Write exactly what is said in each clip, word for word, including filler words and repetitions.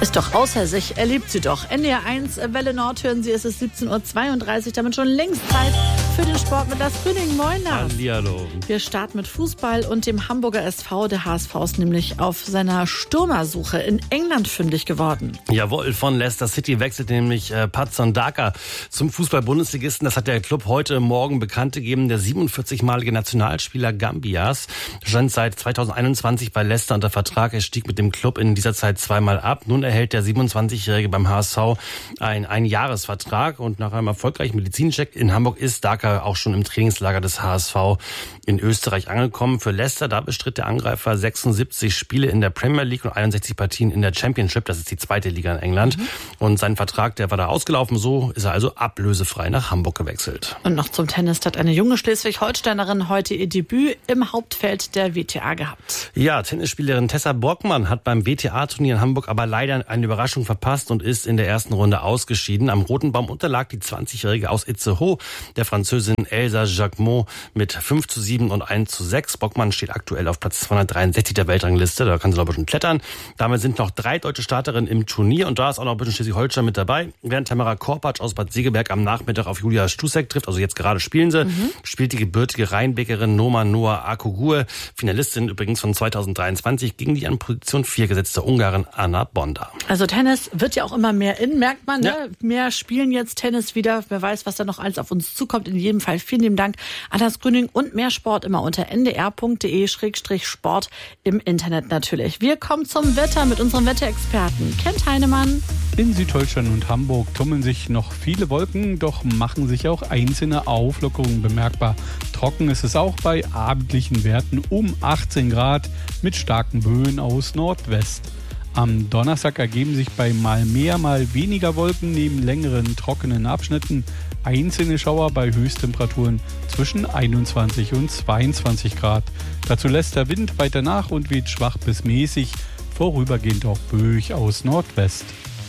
Ist doch außer sich, er liebt sie doch. N D R eins, Welle Nord hören Sie, es ist siebzehn Uhr zweiunddreißig, damit schon längst Zeit für den Sport mit Lars Grüning. Moin, Lars. Hallihallo. Wir starten mit Fußball und dem Hamburger S V. Der H S V ist nämlich auf seiner Stürmersuche in England fündig geworden. Jawohl, von Leicester City wechselt nämlich äh, Patson Daka zum Fußball-Bundesligisten. Das hat der Club heute Morgen bekannt gegeben. Der siebenundvierzigmalige Nationalspieler Gambias stand seit zweitausendeinundzwanzig bei Leicester unter Vertrag. Er stieg mit dem Club in dieser Zeit zweimal ab. Nun erhält der siebenundzwanzigjährige beim H S V einen Einjahresvertrag und nach einem erfolgreichen Medizincheck in Hamburg ist Daka auch schon im Trainingslager des H S V in Österreich angekommen. Für Leicester, da bestritt der Angreifer sechsundsiebzig Spiele in der Premier League und einundsechzig Partien in der Championship. Das ist die zweite Liga in England. Mhm. Und sein Vertrag, der war da ausgelaufen. So ist er also ablösefrei nach Hamburg gewechselt. Und noch zum Tennis hat eine junge Schleswig-Holsteinerin heute ihr Debüt im Hauptfeld der W T A gehabt. Ja, Tennisspielerin Tessa Borgmann hat beim W T A-Turnier in Hamburg aber leider eine Überraschung verpasst und ist in der ersten Runde ausgeschieden. Am roten Baum unterlag die zwanzigjährige aus Itzehoe der Französin Elsa Jacquemot mit fünf zu sieben und eins zu sechs. Borgmann steht aktuell auf Platz zweihundertdreiundsechzig der Weltrangliste. Da kann sie noch ein bisschen klettern. Damit sind noch drei deutsche Starterinnen im Turnier und da ist auch noch ein bisschen Schleswig-Holstein mit dabei. Während Tamara Korpatsch aus Bad Segeberg am Nachmittag auf Julia Stusek trifft, also jetzt gerade spielen sie, mhm. spielt die gebürtige Rheinbeckerin Noma Noa Akugur, Finalistin übrigens von zweitausenddreiundzwanzig, gegen die an Position vier gesetzte Ungarin Anna Bonda. Also Tennis wird ja auch immer mehr in, merkt man. Ne? Ja. Mehr spielen jetzt Tennis wieder. Wer weiß, was da noch alles auf uns zukommt. In jedem Fall vielen lieben Dank an Lars Grüning und mehr Sport immer unter n d r punkt d e Schrägstrich Sport im Internet natürlich. Wir kommen zum Wetter mit unserem Wetterexperten Kent Heinemann. In Süddeutschland und Hamburg tummeln sich noch viele Wolken, doch machen sich auch einzelne Auflockerungen bemerkbar. Trocken ist es auch bei abendlichen Werten um achtzehn Grad mit starken Böen aus Nordwest. Am Donnerstag ergeben sich bei mal mehr, mal weniger Wolken neben längeren trockenen Abschnitten einzelne Schauer bei Höchsttemperaturen zwischen einundzwanzig und zweiundzwanzig Grad. Dazu lässt der Wind weiter nach und weht schwach bis mäßig, vorübergehend auch böig aus Nordwest.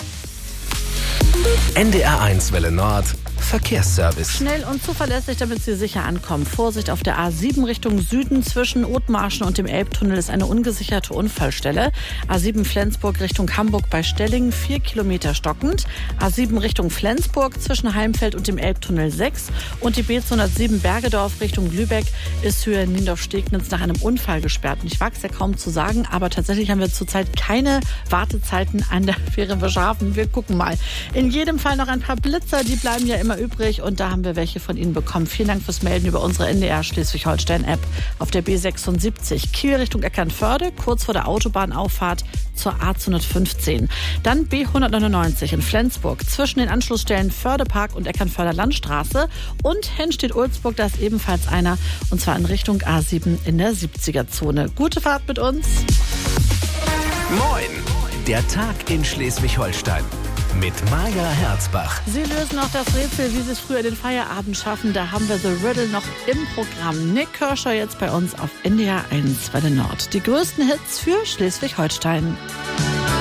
N D R eins Welle Nord Verkehrsservice. Schnell und zuverlässig, damit Sie sicher ankommen. Vorsicht auf der A sieben Richtung Süden zwischen Othmarschen und dem Elbtunnel ist eine ungesicherte Unfallstelle. A sieben Flensburg Richtung Hamburg bei Stellingen vier Kilometer stockend. A sieben Richtung Flensburg zwischen Heimfeld und dem Elbtunnel sechs. Und die B zweihundertsieben Bergedorf Richtung Lübeck ist Höhe Niendorf-Stegnitz nach einem Unfall gesperrt. Und ich wage es ja kaum zu sagen, aber tatsächlich haben wir zurzeit keine Wartezeiten an der Fähre Beschaffen. Wir gucken mal. In jedem Fall noch ein paar Blitzer, die bleiben ja immer übrig und da haben wir welche von Ihnen bekommen. Vielen Dank fürs Melden über unsere N D R Schleswig-Holstein-App auf der B sechsundsiebzig. Kiel Richtung Eckernförde, kurz vor der Autobahnauffahrt zur A zweihundertfünfzehn. Dann B hundertneunundneunzig in Flensburg zwischen den Anschlussstellen Fördepark und Eckernförder Landstraße und Hennstedt-Ulzburg, da ist ebenfalls einer und zwar in Richtung A sieben in der siebziger-Zone. Gute Fahrt mit uns. Moin, der Tag in Schleswig-Holstein. Mit Maja Herzbach. Sie lösen auch das Rätsel, wie Sie es früher den Feierabend schaffen. Da haben wir The Riddle noch im Programm. Nick Kershaw jetzt bei uns auf N D R eins Welle Nord. Die größten Hits für Schleswig-Holstein.